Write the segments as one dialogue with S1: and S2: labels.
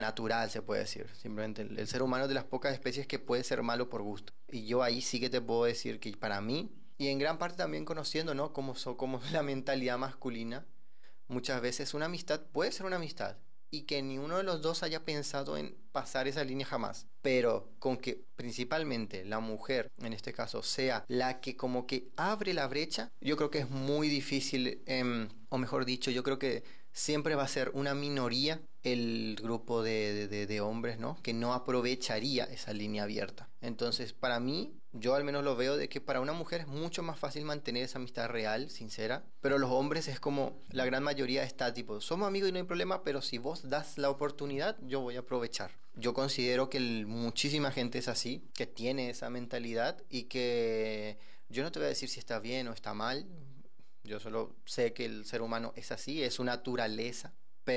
S1: natural, se puede decir. Simplemente el ser humano es de las pocas especies que puede ser malo por gusto. Y yo ahí sí que te puedo decir que para mí, y en gran parte también conociendo, ¿no? Cómo es la mentalidad masculina, muchas veces una amistad puede ser una amistad y que ni uno de los dos haya pensado en pasar esa línea jamás. Pero con que principalmente la mujer, en este caso, sea la que como que abre la brecha, yo creo que es muy difícil, o mejor dicho, yo creo que siempre va a ser una minoría el grupo de hombres, ¿no? Que no aprovecharía esa línea abierta. Entonces, para mí, yo al menos lo veo de que para una mujer es mucho más fácil mantener esa amistad real, sincera, pero los hombres es como la gran mayoría está tipo, somos amigos y no hay problema, pero si vos das la oportunidad, yo voy a aprovechar. Yo considero que muchísima gente es así, que tiene esa mentalidad y que yo no te voy a decir si está bien o está mal, yo solo sé que el ser humano es así, es su naturaleza,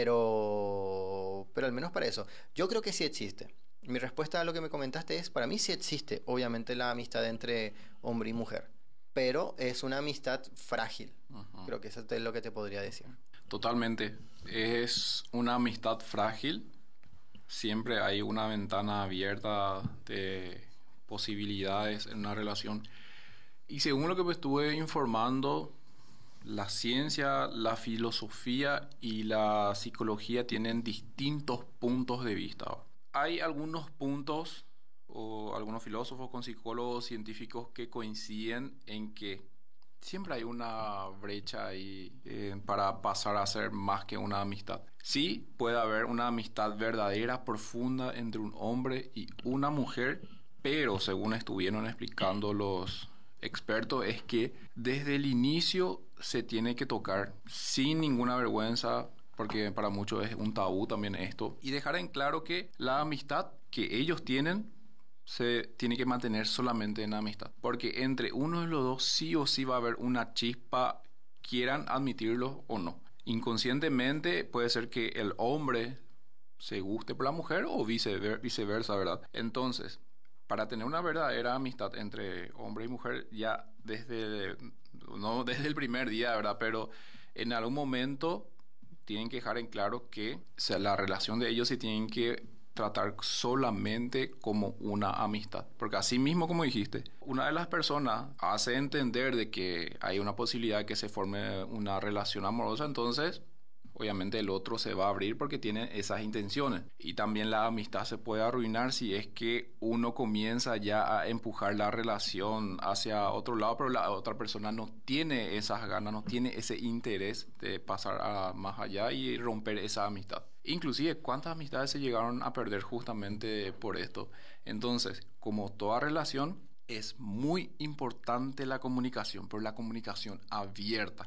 S1: pero al menos para eso, yo creo que sí existe. Mi respuesta a lo que me comentaste es, para mí sí existe, obviamente, la amistad entre hombre y mujer, pero es una amistad frágil.
S2: Ujú.
S1: Creo que eso es lo que te podría decir.
S2: Totalmente. Es una amistad frágil. Siempre hay una ventana abierta de posibilidades en una relación. Y según lo que me estuve informando, la ciencia, la filosofía y la psicología tienen distintos puntos de vista. Hay algunos puntos o algunos filósofos con psicólogos científicos que coinciden en que siempre hay una brecha ahí para pasar a ser más que una amistad. Sí, puede haber una amistad verdadera, profunda entre un hombre y una mujer, pero según estuvieron explicando los expertos, es que desde el inicio se tiene que tocar sin ninguna vergüenza, porque para muchos es un tabú también esto, y dejar en claro que la amistad que ellos tienen se tiene que mantener solamente en amistad, porque entre uno de los dos sí o sí va a haber una chispa, quieran admitirlo o no. Inconscientemente puede ser que el hombre se guste por la mujer o viceversa, ¿verdad? Entonces, para tener una verdadera amistad entre hombre y mujer, ya no desde el primer día, ¿verdad? Pero en algún momento tienen que dejar en claro que, o sea, la relación de ellos se tienen que tratar solamente como una amistad. Porque así mismo, como dijiste, una de las personas hace entender de que hay una posibilidad de que se forme una relación amorosa, entonces obviamente el otro se va a abrir porque tiene esas intenciones. Y también la amistad se puede arruinar si es que uno comienza ya a empujar la relación hacia otro lado, pero la otra persona no tiene esas ganas, no tiene ese interés de pasar a más allá y romper esa amistad. Inclusive, ¿cuántas amistades se llegaron a perder justamente por esto? Entonces, como toda relación, es muy importante la comunicación, pero la comunicación abierta.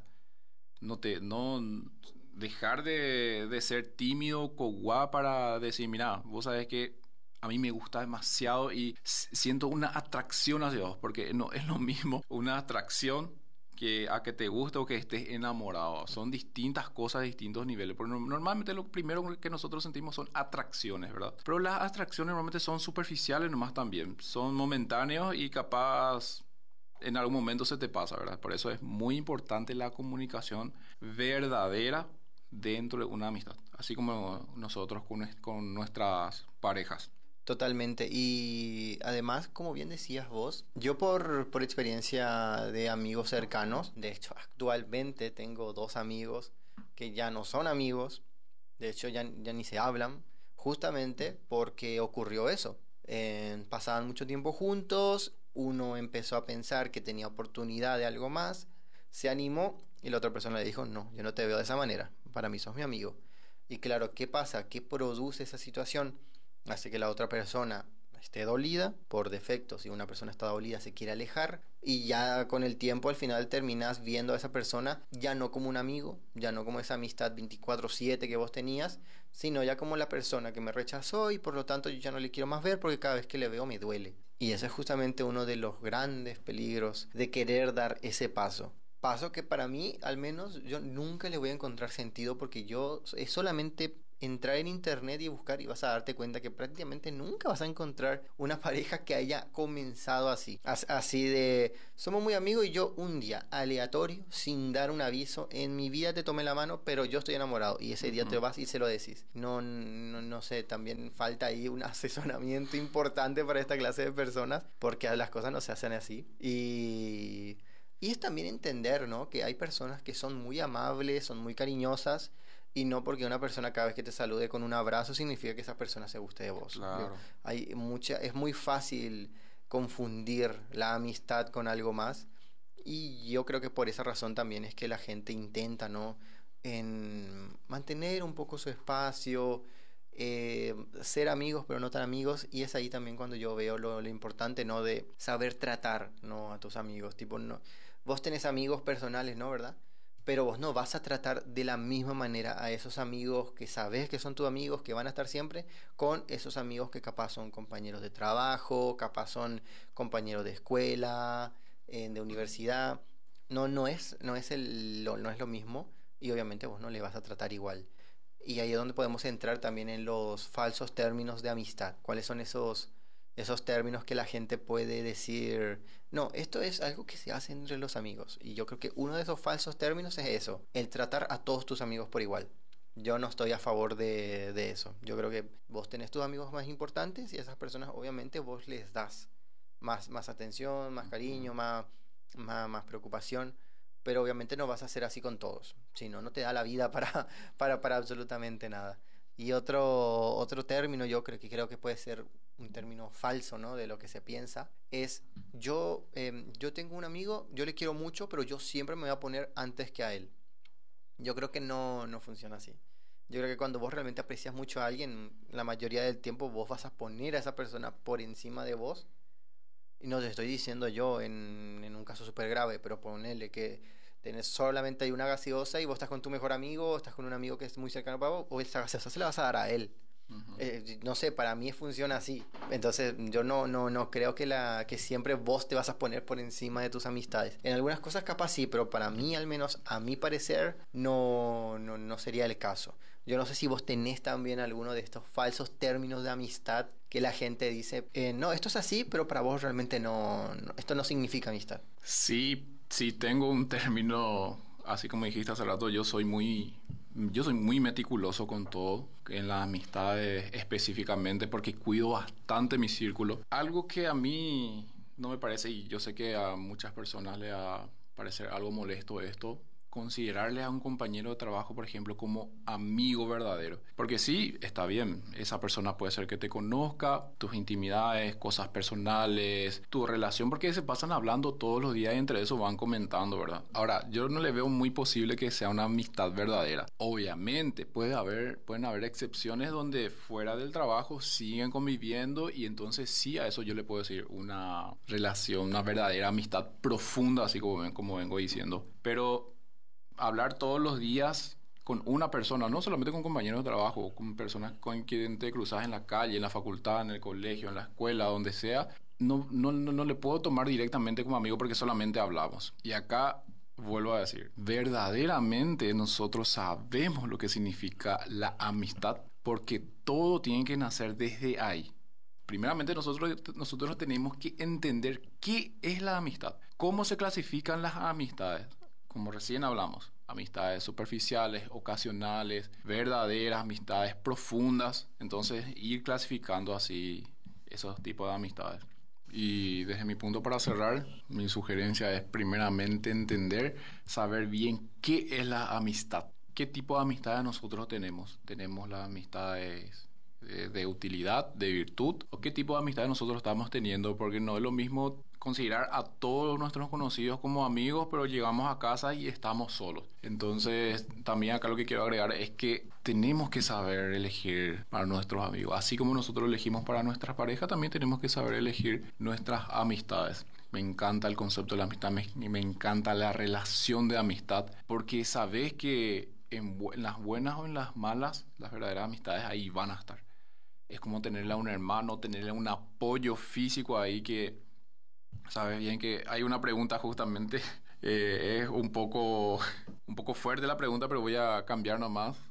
S2: No dejar de ser tímido, coguá para decir, mira, vos sabés que a mí me gusta demasiado y siento una atracción hacia vos, porque no es lo mismo una atracción que a que te guste o que estés enamorado. Son distintas cosas, distintos niveles. Porque normalmente lo primero que nosotros sentimos son atracciones, ¿verdad? Pero las atracciones normalmente son superficiales nomás también. Son momentáneos y capaz en algún momento se te pasa, ¿verdad? Por eso es muy importante la comunicación verdadera dentro de una amistad, así como nosotros con nuestras parejas.
S1: Totalmente. Y además, como bien decías vos, yo por experiencia de amigos cercanos, de hecho, actualmente tengo dos amigos que ya no son amigos, de hecho ya ni se hablan, justamente porque ocurrió eso. Pasaban mucho tiempo juntos, uno empezó a pensar que tenía oportunidad de algo más, se animó y la otra persona le dijo, no, yo no te veo de esa manera, para mí sos mi amigo. Y claro, ¿qué pasa? ¿Qué produce esa situación? Hace que la otra persona esté dolida, por defecto, si una persona está dolida se quiere alejar y ya con el tiempo al final terminas viendo a esa persona ya no como un amigo, ya no como esa amistad 24/7 que vos tenías, sino ya como la persona que me rechazó y por lo tanto yo ya no le quiero más ver porque cada vez que le veo me duele. Y ese es justamente uno de los grandes peligros de querer dar ese paso. Paso que para mí, al menos, yo nunca le voy a encontrar sentido porque yo es solamente entrar en internet y buscar y vas a darte cuenta que prácticamente nunca vas a encontrar una pareja que haya comenzado así. Así de, somos muy amigos y yo un día aleatorio, sin dar un aviso, en mi vida te tomé la mano, pero yo estoy enamorado. Y ese día te
S2: Ujú.
S1: vas y se lo decís. No sé, también falta ahí un asesoramiento importante para esta clase de personas, porque las cosas no se hacen así. Y es también entender, ¿no? Que hay personas que son muy amables, son muy cariñosas, y no porque una persona cada vez que te salude con un abrazo significa que esa persona se guste de vos.
S2: Claro.
S1: Es muy fácil confundir la amistad con algo más, y yo creo que por esa razón también es que la gente intenta, ¿no? En mantener un poco su espacio, ser amigos pero no tan amigos, y es ahí también cuando yo veo lo importante, ¿no? De saber tratar, ¿no? A tus amigos, tipo, no, vos tenés amigos personales, ¿no? ¿Verdad? Pero vos no vas a tratar de la misma manera a esos amigos que sabes que son tus amigos, que van a estar siempre, con esos amigos que capaz son compañeros de trabajo, capaz son compañeros de escuela, de universidad. No es lo mismo, y obviamente vos no le vas a tratar igual. Y ahí es donde podemos entrar también en los falsos términos de amistad. ¿Cuáles son esos términos que la gente puede decir? No, esto es algo que se hace entre los amigos. Y yo creo que uno de esos falsos términos es eso, el tratar a todos tus amigos por igual. Yo no estoy a favor de eso. Yo creo que vos tenés tus amigos más importantes y a esas personas obviamente vos les das más atención, más cariño,
S2: Ujú.
S1: más preocupación, pero obviamente no vas a hacer así con todos, si no, no te da la vida para absolutamente nada. Y otro término, creo que puede ser un término falso, ¿no? De lo que se piensa, es yo tengo un amigo, yo le quiero mucho, pero yo siempre me voy a poner antes que a él. Yo creo que no funciona así. Yo creo que cuando vos realmente aprecias mucho a alguien, la mayoría del tiempo vos vas a poner a esa persona por encima de vos. Y no te estoy diciendo yo en un caso súper grave, pero ponele que tenés solamente ahí una gaseosa y vos estás con tu mejor amigo, o estás con un amigo que es muy cercano para vos, o esa gaseosa se la vas a dar a él.
S2: Ujú.
S1: No sé, para mí funciona así. Entonces, yo no creo que siempre vos te vas a poner por encima de tus amistades. En algunas cosas capaz sí, pero para mí, al menos a mi parecer, no sería el caso. Yo no sé si vos tenés también alguno de estos falsos términos de amistad que la gente dice, no, esto es así, pero para vos realmente esto no significa amistad.
S2: Sí, sí tengo un término, así como dijiste hace rato, yo soy muy meticuloso con todo, en las amistades específicamente, porque cuido bastante mi círculo. Algo que a mí no me parece, y yo sé que a muchas personas le va a parecer algo molesto esto, considerarle a un compañero de trabajo, por ejemplo, como amigo verdadero. Porque sí, está bien, esa persona puede ser que te conozca, tus intimidades, cosas personales, tu relación, porque se pasan hablando todos los días y entre eso van comentando, ¿verdad? Ahora, yo no le veo muy posible que sea una amistad verdadera. Obviamente, pueden haber excepciones donde fuera del trabajo siguen conviviendo y entonces sí, a eso yo le puedo decir una relación, una verdadera amistad profunda, así como vengo diciendo. Pero hablar todos los días con una persona, no solamente con compañeros de trabajo, con personas con quien te cruzas en la calle, en la facultad, en el colegio, en la escuela, donde sea, no le puedo tomar directamente como amigo porque solamente hablamos. Y acá vuelvo a decir, verdaderamente nosotros sabemos lo que significa la amistad porque todo tiene que nacer desde ahí. Primeramente nosotros tenemos que entender qué es la amistad, cómo se clasifican las amistades, como recién hablamos, amistades superficiales, ocasionales, verdaderas, amistades profundas. Entonces, ir clasificando así esos tipos de amistades. Y desde mi punto para cerrar, mi sugerencia es primeramente entender, saber bien qué es la amistad, qué tipo de amistades nosotros tenemos. Tenemos las amistades de utilidad, de virtud, o qué tipo de amistades nosotros estamos teniendo, porque no es lo mismo considerar a todos nuestros conocidos como amigos, pero llegamos a casa y estamos solos. Entonces, también acá lo que quiero agregar es que tenemos que saber elegir para nuestros amigos. Así como nosotros elegimos para nuestra pareja, también tenemos que saber elegir nuestras amistades. Me encanta el concepto de la amistad, me encanta la relación de amistad, porque sabes que en las buenas o en las malas, las verdaderas amistades ahí van a estar. Es como tenerle a un hermano, tenerle un apoyo físico ahí que sabes bien que hay una pregunta justamente, es un poco fuerte la pregunta, pero voy a cambiar nomás.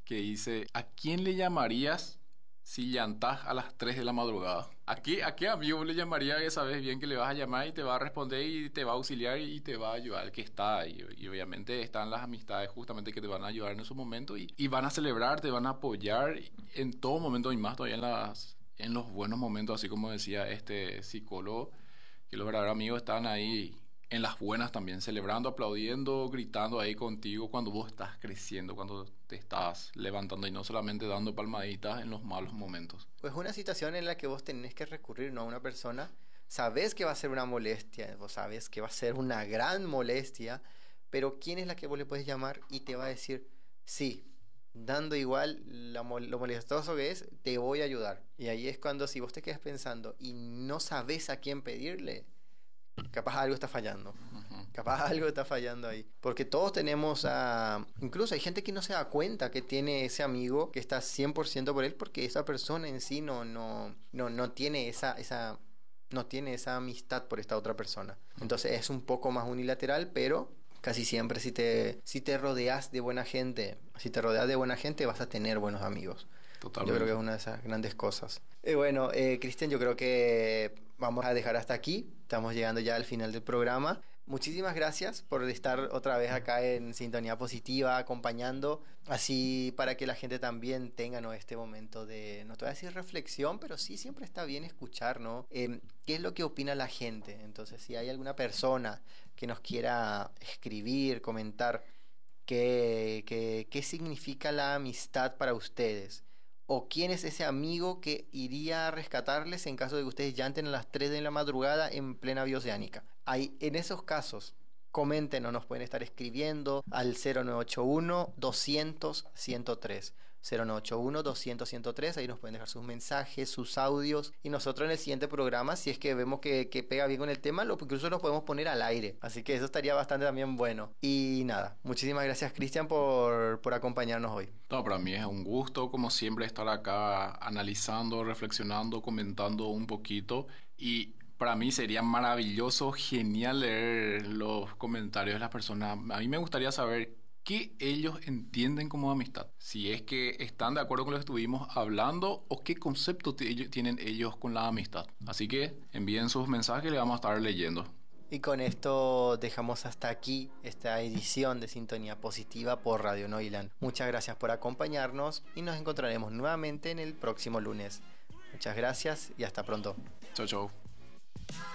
S2: que dice, ¿a quién le llamarías si llantás a las 3 de la madrugada? A qué amigo le llamaría que sabes bien que le vas a llamar y te va a responder y te va a auxiliar y te va a ayudar, el que está ahí? Y obviamente están las amistades justamente que te van a ayudar en esos momentos y van a celebrar, te van a apoyar en todo momento y más todavía en los buenos momentos, así como decía este psicólogo, que los verdaderos amigos están ahí en las buenas también, celebrando, aplaudiendo, gritando ahí contigo cuando vos estás creciendo, cuando te estás levantando y no solamente dando palmaditas en los malos momentos.
S1: Pues una situación en la que vos tenés que recurrir, ¿no?, a una persona, sabés que va a ser una molestia, vos sabés que va a ser una gran molestia, pero ¿quién es la que vos le puedes llamar y te va a decir, sí, dando igual lo molestoso que es, te voy a ayudar? Y ahí es cuando si vos te quedas pensando y no sabés a quién pedirle, capaz algo está fallando.
S2: Ujú.
S1: Capaz algo está fallando ahí. Porque todos tenemos a... Incluso hay gente que no se da cuenta que tiene ese amigo que está 100% por él porque esa persona en sí no tiene no tiene esa amistad por esta otra persona. Entonces es un poco más unilateral, pero casi siempre si te rodeas de buena gente, si te rodeas de buena gente vas a tener buenos amigos. Yo creo que
S2: Totalmente.
S1: es una de esas grandes cosas. Y bueno, Cristian, yo creo que vamos a dejar hasta aquí. Estamos llegando ya al final del programa. Muchísimas gracias por estar otra vez acá en Sintonía Positiva, acompañando, así para que la gente también tenga, ¿no?, este momento de, no te voy a decir reflexión, pero sí siempre está bien escuchar, ¿no? ¿Qué es lo que opina la gente? Entonces, si hay alguna persona que nos quiera escribir, comentar qué significa la amistad para ustedes. ¿O quién es ese amigo que iría a rescatarles en caso de que ustedes llanten a las 3 de la madrugada en plena vía oceánica? Ahí, en esos casos, comenten o nos pueden estar escribiendo al 0981 200 103. 0981 200 103, ahí nos pueden dejar sus mensajes, sus audios, y nosotros en el siguiente programa, si es que vemos que pega bien con el tema, incluso lo podemos poner al aire, así que eso estaría bastante también bueno. Y nada, muchísimas gracias, Cristian, por acompañarnos hoy.
S2: No, para mí es un gusto, como siempre, estar acá analizando, reflexionando, comentando un poquito. Y para mí sería maravilloso, genial leer los comentarios de las personas. A mí me gustaría saber qué ellos entienden como amistad. Si es que están de acuerdo con lo que estuvimos hablando o qué concepto tienen ellos con la amistad. Así que envíen sus mensajes y le vamos a estar leyendo.
S1: Y con esto dejamos hasta aquí esta edición de Sintonía Positiva por Radio Noiland. Muchas gracias por acompañarnos y nos encontraremos nuevamente en el próximo lunes. Muchas gracias y hasta pronto.
S2: Chau, chau.